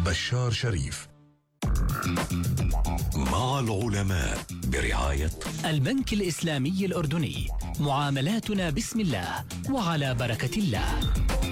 بشار شريف. مع العلماء برعاية البنك الإسلامي الأردني. معاملاتنا بسم الله وعلى بركة الله.